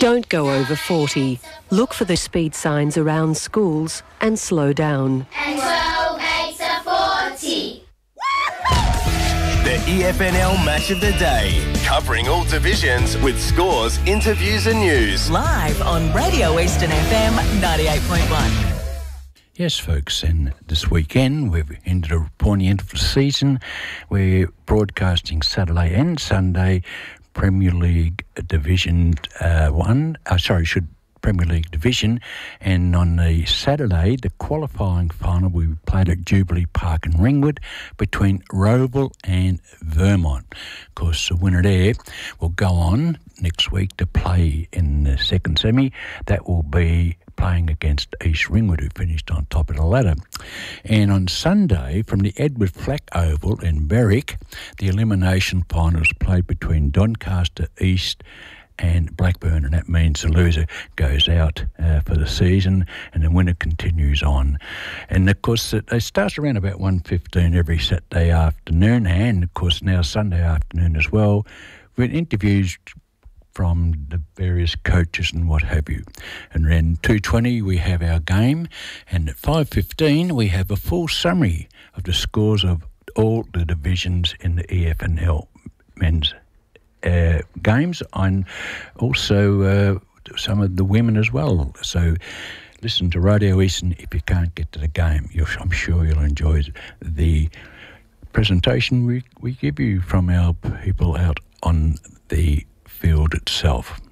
Don't go over 40. Look for the speed signs around schools and slow down. And 12 makes a 40. The EFNL Match of the Day, covering all divisions with scores, interviews and news. Live on Radio Eastern FM 98.1. Yes, folks, and this weekend we've ended a pointy end of the season. We're broadcasting Saturday and Sunday Premier League Division Premier League Division, and on the Saturday, the qualifying final we played at Jubilee Park in Ringwood between Roval and Vermont. Of course, the winner there will go on next week to play in the second semi. That will be playing against East Ringwood, who finished on top of the ladder. And on Sunday, from the Edward Flack Oval in Berwick, the elimination finals played between Doncaster East and Blackburn, and that means the loser goes out for the season and the winner continues on. And of course it starts around about 1:15 every Saturday afternoon, and of course now Sunday afternoon as well, with interviews from the various coaches and what have you. And then 2:20 we have our game, and at 5:15 we have a full summary of the scores of all the divisions in the EFNL men's games, and also some of the women as well. So listen to Radio Eastern if you can't get to the game. I'm sure you'll enjoy the presentation we give you from our people out on the field itself.